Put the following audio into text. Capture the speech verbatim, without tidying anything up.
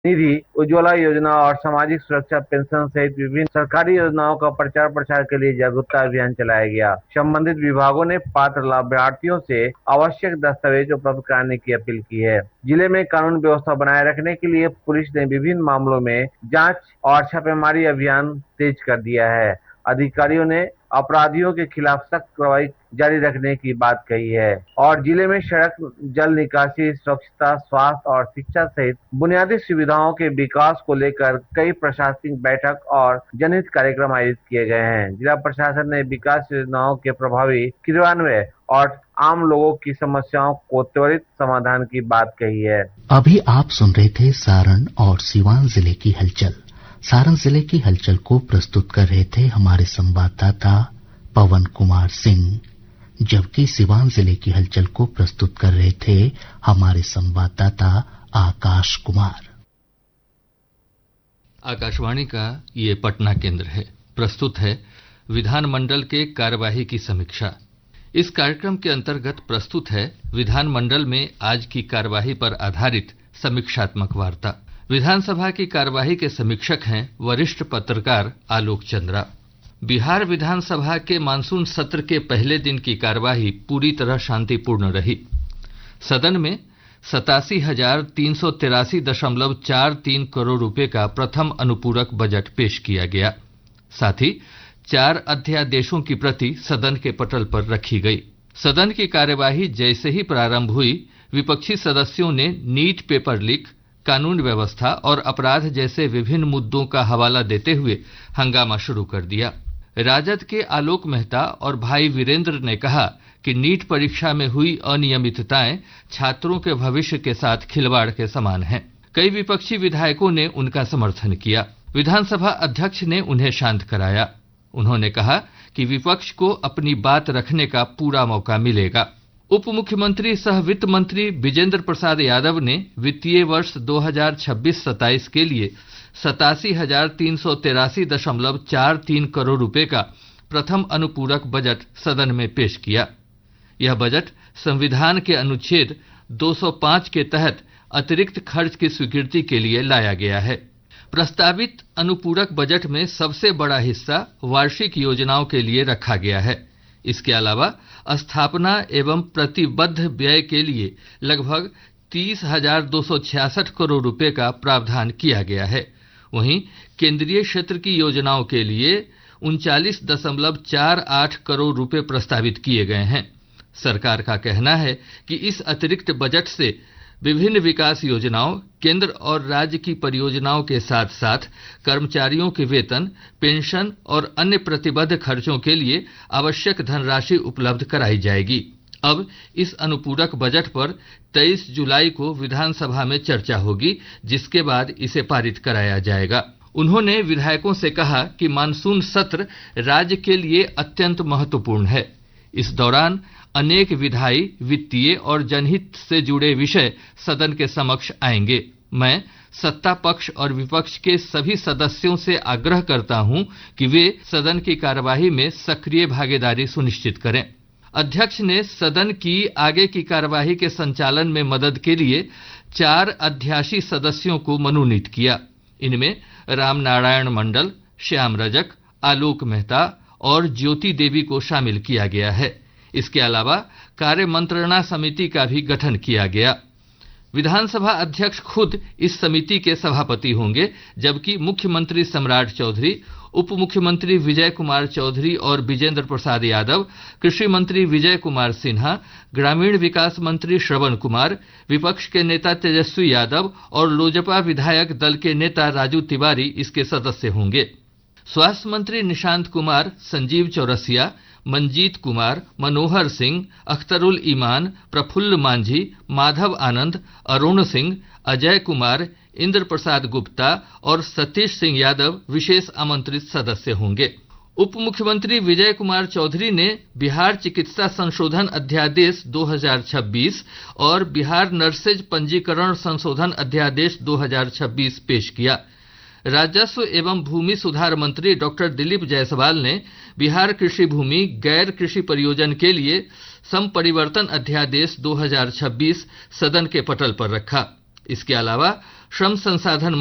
निधि, उज्ज्वला योजना और सामाजिक सुरक्षा पेंशन सहित विभिन्न सरकारी योजनाओं का प्रचार प्रसार के लिए जागरूकता अभियान चलाया गया। संबंधित विभागों ने पात्र लाभार्थियों से आवश्यक दस्तावेज उपलब्ध कराने की अपील की है। जिले में कानून व्यवस्था बनाए रखने के लिए पुलिस ने विभिन्न मामलों में जांच और छापेमारी अभियान तेज कर दिया है। अधिकारियों ने अपराधियों के खिलाफ सख्त कार्रवाई जारी रखने की बात कही है और जिले में सड़क, जल निकासी, स्वच्छता, स्वास्थ्य और शिक्षा सहित बुनियादी सुविधाओं के विकास को लेकर कई प्रशासनिक बैठक और जनहित कार्यक्रम आयोजित किए गए हैं। जिला प्रशासन ने विकास योजनाओं के प्रभावी क्रियान्वयन और आम लोगों की समस्याओं को त्वरित समाधान की बात कही है। अभी आप सुन रहे थे सारण और सिवान जिले की हलचल। सारण जिले की हलचल को प्रस्तुत कर रहे थे हमारे संवाददाता पवन कुमार सिंह, जबकि सिवान जिले की हलचल को प्रस्तुत कर रहे थे हमारे संवाददाता आकाश कुमार। आकाशवाणी का ये पटना केंद्र है। प्रस्तुत है विधानमंडल के कार्यवाही की समीक्षा। इस कार्यक्रम के अंतर्गत प्रस्तुत है विधानमंडल में आज की कार्यवाही पर आधारित समीक्षात्मक वार्ता। विधानसभा की कार्यवाही के समीक्षक हैं वरिष्ठ पत्रकार आलोक चंद्रा। बिहार विधानसभा के मानसून सत्र के पहले दिन की कार्यवाही पूरी तरह शांतिपूर्ण रही। सदन में सतासी हजार तीन सौ तिरासी दशमलव चार तीन करोड़ रुपए का प्रथम अनुपूरक बजट पेश किया गया। साथ ही चार अध्यादेशों की प्रति सदन के पटल पर रखी गई। सदन की कार्यवाही जैसे ही प्रारंभ हुई, विपक्षी सदस्यों ने नीट पेपर लीक, कानून व्यवस्था और अपराध जैसे विभिन्न मुद्दों का हवाला देते हुए हंगामा शुरू कर दिया। राजद के आलोक मेहता और भाई वीरेंद्र ने कहा कि नीट परीक्षा में हुई अनियमितताएं छात्रों के भविष्य के साथ खिलवाड़ के समान हैं। कई विपक्षी विधायकों ने उनका समर्थन किया। विधानसभा अध्यक्ष ने उन्हें शांत कराया। उन्होंने कहा कि विपक्ष को अपनी बात रखने का पूरा मौका मिलेगा। उप मुख्यमंत्री सह वित्त मंत्री विजेंद्र प्रसाद यादव ने वित्तीय वर्ष दो हज़ार छब्बीस सत्ताईस के लिए सतासी हजार तीन सौ तिरासी दशमलव चार तीन करोड़ रुपए का प्रथम अनुपूरक बजट सदन में पेश किया। यह बजट संविधान के अनुच्छेद दो सौ पाँच के तहत अतिरिक्त खर्च की स्वीकृति के लिए लाया गया है। प्रस्तावित अनुपूरक बजट में सबसे बड़ा हिस्सा वार्षिक योजनाओं के लिए रखा गया है। इसके अलावा स्थापना एवं प्रतिबद्ध व्यय के लिए लगभग तीस हजार दो सौ छियासठ करोड़ रुपए का प्रावधान किया गया है। वहीं केंद्रीय क्षेत्र की योजनाओं के लिए उनचालीस दशमलव चार आठ करोड़ रुपए प्रस्तावित किए गए हैं। सरकार का कहना है कि इस अतिरिक्त बजट से विभिन्न विकास योजनाओं, केंद्र और राज्य की परियोजनाओं के साथ साथ कर्मचारियों के वेतन, पेंशन और अन्य प्रतिबद्ध खर्चों के लिए आवश्यक धनराशि उपलब्ध कराई जाएगी। अब इस अनुपूरक बजट पर तेईस जुलाई को विधानसभा में चर्चा होगी, जिसके बाद इसे पारित कराया जाएगा। उन्होंने विधायकों से कहा कि मानसून सत्र राज्य के लिए अत्यंत महत्वपूर्ण है। इस दौरान अनेक विधायी, वित्तीय और जनहित से जुड़े विषय सदन के समक्ष आएंगे। मैं सत्ता पक्ष और विपक्ष के सभी सदस्यों से आग्रह करता हूं कि वे सदन की कार्यवाही में सक्रिय भागीदारी सुनिश्चित करें। अध्यक्ष ने सदन की आगे की कार्यवाही के संचालन में मदद के लिए चार अध्याशी सदस्यों को मनोनीत किया। इनमें रामनारायण मंडल, श्याम रजक, आलोक मेहता और ज्योति देवी को शामिल किया गया है। इसके अलावा कार्य मंत्रणा समिति का भी गठन किया गया। विधानसभा अध्यक्ष खुद इस समिति के सभापति होंगे, जबकि मुख्यमंत्री सम्राट चौधरी, उप मुख्यमंत्री विजय कुमार चौधरी और विजेंद्र प्रसाद यादव, कृषि मंत्री विजय कुमार सिन्हा, ग्रामीण विकास मंत्री श्रवण कुमार, विपक्ष के नेता तेजस्वी यादव और लोजपा विधायक दल के नेता राजू तिवारी इसके सदस्य होंगे। स्वास्थ्य मंत्री निशांत कुमार, संजीव चौरसिया, मंजीत कुमार, मनोहर सिंह, अख्तरुल ईमान, प्रफुल्ल मांझी, माधव आनंद, अरुण सिंह, अजय कुमार, इंद्र प्रसाद गुप्ता और सतीश सिंह यादव विशेष आमंत्रित सदस्य होंगे। उप मुख्यमंत्री विजय कुमार चौधरी ने बिहार चिकित्सा संशोधन अध्यादेश दो हज़ार छब्बीस और बिहार नर्सेज पंजीकरण संशोधन अध्यादेश दो हज़ार छब्बीस पेश किया। राजस्व एवं भूमि सुधार मंत्री डॉक्टर दिलीप जायसवाल ने बिहार कृषि भूमि गैर कृषि परियोजन के लिए संपरिवर्तन अध्यादेश दो हज़ार छब्बीस सदन के पटल पर रखा। इसके अलावा श्रम संसाधन